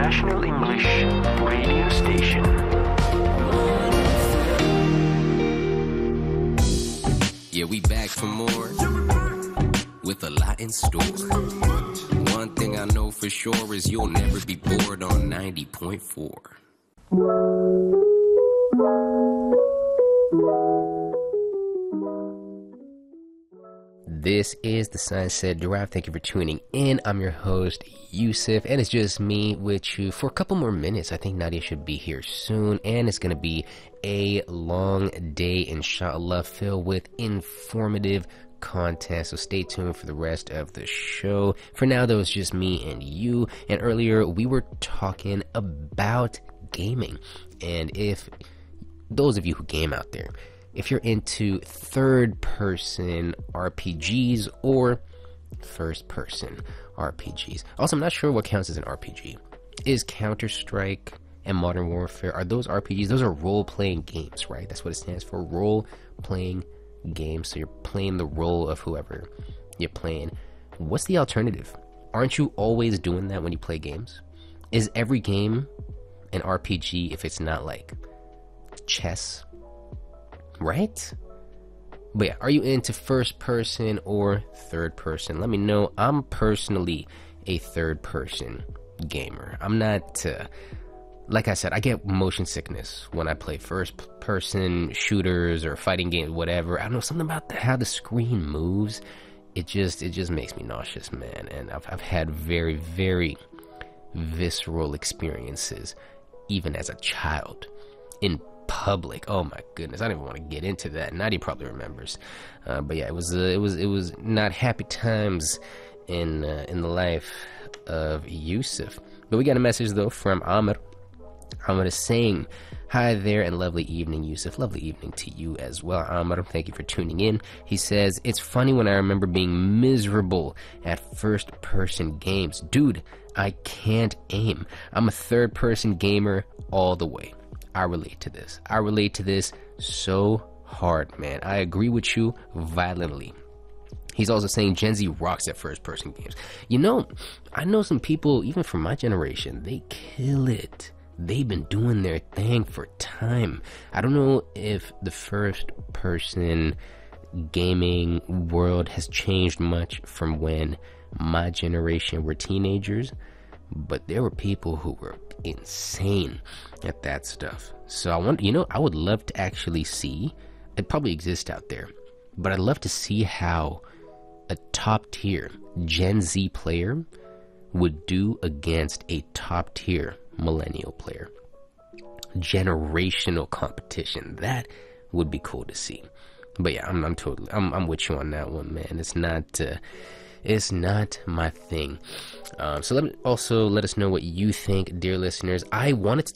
International English Radio Station. Yeah, we back for more with a lot in store. One thing I know for sure is you'll never be bored on 90.4. This is the Sunset Drive. Thank you for tuning in. I'm your host, Yusuf, and it's just me with you for a couple more minutes. I think Nadia should be here soon, and it's going to be a long day, inshallah, filled with informative content. So stay tuned for the rest of the show. For now, though, it's just me and you. And earlier, we were talking about gaming. And if those of you who game out there, if you're into third-person RPGs or first-person RPGs. Also, I'm not sure what counts as an RPG. Is Counter-Strike and Modern Warfare, are those RPGs? Those are role-playing games, right? That's what it stands for, role-playing games. So you're playing the role of whoever you're playing. What's the alternative? Aren't you always doing that when you play games? Is every game an RPG if it's not like chess? Right? But yeah, are you into first person or third person? Let me know. I'm personally a third person gamer. I'm not, like I said, I get motion sickness when I play first person shooters or fighting games, whatever. I don't know, something about how the screen moves. It just makes me nauseous, man. And I've had very, very visceral experiences, even as a child, in public. Oh my goodness, I don't even want to get into that. Nadia probably remembers, but yeah, it was not happy times in the life of Yusuf. But we got a message though from Amr. Amr is saying, "Hi there and lovely evening, Yusuf." Lovely evening to you as well, Amr. Thank you for tuning in. He says, "It's funny when I remember being miserable at first-person games. Dude, I can't aim. I'm a third-person gamer all the way. I relate to this. I relate to this so hard, man. I agree with you violently." He's also saying Gen Z rocks at first-person games. You know, I know some people, even from my generation, they kill it. They've been doing their thing for time. I don't know if the first-person gaming world has changed much from when my generation were teenagers, but there were people who were insane at that stuff. So I would love to actually see, it probably exists out there, but I'd love to see how a top tier Gen Z player would do against a top tier millennial player. Generational competition, that would be cool to see. But yeah, I'm with you on that one, man. It's not my thing. So let us know what you think, dear listeners. I wanted to